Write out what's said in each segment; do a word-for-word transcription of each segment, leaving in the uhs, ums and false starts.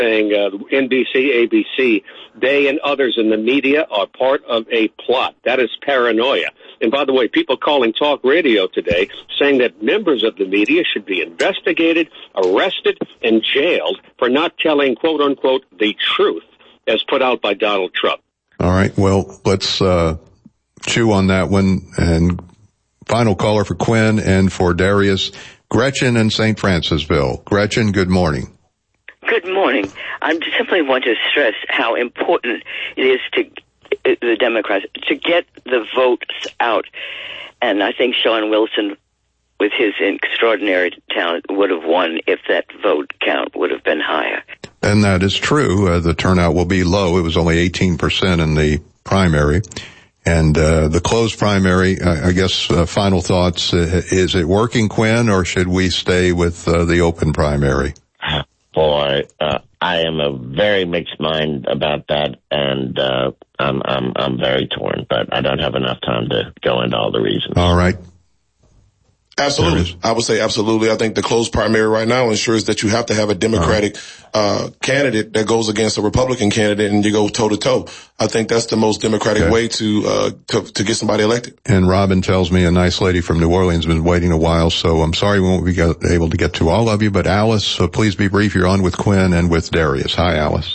saying uh, N B C, A B C, they and others in the media are part of a plot. That is paranoia. And by the way, people calling talk radio today saying that members of the media should be investigated, arrested, and jailed for not telling, quote unquote, the truth as put out by Donald Trump. All right. Well, let's uh, chew on that one. And final caller for Quinn and for Darius, Gretchen in Saint Francisville. Gretchen, good morning. Good morning. I simply want to stress how important it is to the Democrats to get the votes out. And I think Sean Wilson, with his extraordinary talent, would have won if that vote count would have been higher. And that is true. Uh, the turnout will be low. It was only eighteen percent in the primary. And uh, the closed primary, I, I guess, uh, final thoughts, uh, is it working, Quinn, or should we stay with uh, the open primary? Boy, uh, I am a very mixed mind about that, and uh, I'm, I'm, I'm very torn, but I don't have enough time to go into all the reasons. All right. Absolutely. I would say absolutely. I think the closed primary right now ensures that you have to have a Democratic uh candidate that goes against a Republican candidate and you go toe to toe. I think that's the most democratic okay. way to uh to, to get somebody elected. And Robin tells me a nice lady from New Orleans has been waiting a while, so I'm sorry we won't be able to get to all of you, but Alice, so please be brief. You're on with Quinn and with Darius. Hi, Alice.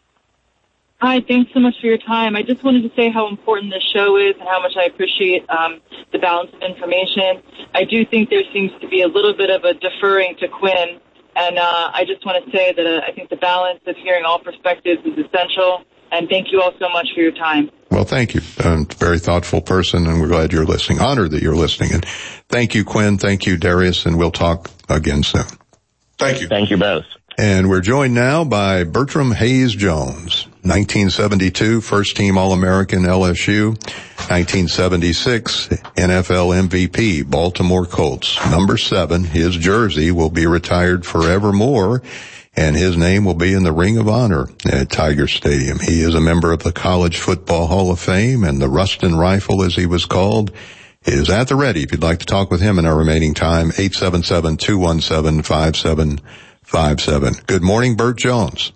Hi, thanks so much for your time. I just wanted to say how important this show is and how much I appreciate um, the balance of information. I do think there seems to be a little bit of a deferring to Quinn, and uh, I just want to say that uh, I think the balance of hearing all perspectives is essential, and thank you all so much for your time. Well, thank you. A very thoughtful person, and we're glad you're listening. Honored that you're listening. And thank you, Quinn. Thank you, Darius, and we'll talk again soon. Thank you. Thank you both. And we're joined now by Bertram Hayes Jones, nineteen seventy-two, first-team All-American L S U, nineteen seventy-six N F L M V P, Baltimore Colts. Number seven, his jersey will be retired forevermore, and his name will be in the Ring of Honor at Tiger Stadium. He is a member of the College Football Hall of Fame, and the Ruston Rifle, as he was called, is at the ready. If you'd like to talk with him in our remaining time, eight seven seven, two one seven, five seven five seven. Good morning, Bert Jones.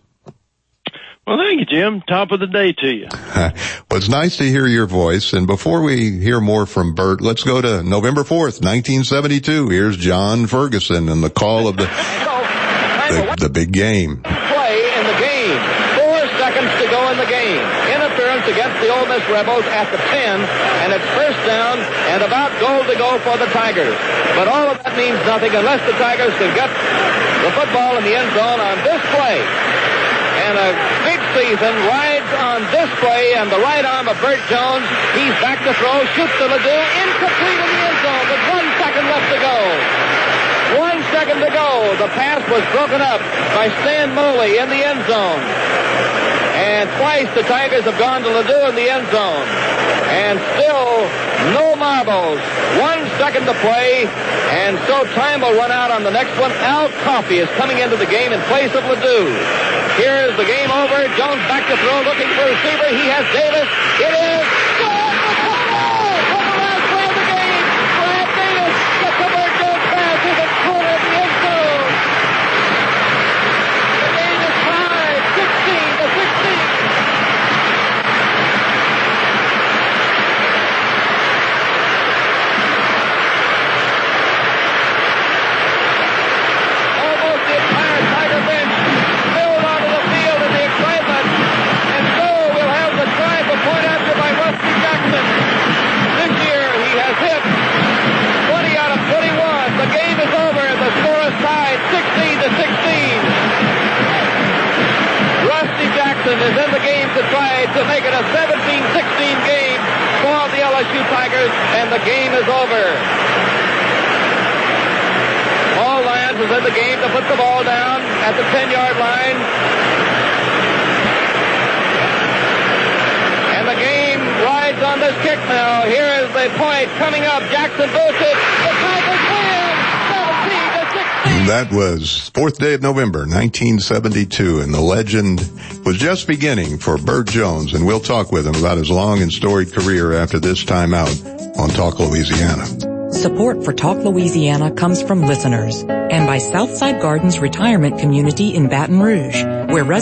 Well, thank you, Jim. Top of the day to you. Well, it's nice to hear your voice. And before we hear more from Bert, let's go to November fourth, nineteen seventy-two. Here's John Ferguson and the call of the, the, the big game. Play in the game. Four seconds to go in the game. Interference against the Ole Miss Rebels at the ten, and it's first down and about goal to go for the Tigers. But all of that means nothing unless the Tigers can get the football in the end zone on this play. And a big season rides on this play, and the right arm of Bert Jones. He's back to throw, shoots to Ledoux, incomplete in the end zone with one second left to go. One second to go. The pass was broken up by Stan Moley in the end zone. And twice the Tigers have gone to Ledoux in the end zone. And still no marbles. One second to play, and so time will run out on the next one. Al Coffey is coming into the game in place of Ledoux. Here is the game over. Jones back to throw, looking for a receiver. He has Davis. It is good. For the last play of the game, Brad Davis gets a Bert Jones pass to the corner of the end zone. The game is tied, sixteen to sixteen. Almost the entire Tiger bench spilled onto the field in the excitement, and so we'll have the try for point after by Rusty Jackson. This year he has hit twenty out of twenty-one. The game is over and the score is tied sixteen to sixteen. Rusty Jackson is in the game to try to make it a seventeen sixteen game for the L S U Tigers, and the game is over. Paul Lyons is in the game to put the ball down at the ten-yard line. And the game rides on this kick now. Here is the point coming up. Jackson boosts it. The Tigers win! seventeen to sixteen. That was fourth day of November, nineteen seventy-two, and the legend was just beginning for Bert Jones, and we'll talk with him about his long and storied career after this time out on Talk Louisiana. Support for Talk Louisiana comes from listeners and by Southside Gardens Retirement Community in Baton Rouge, where residents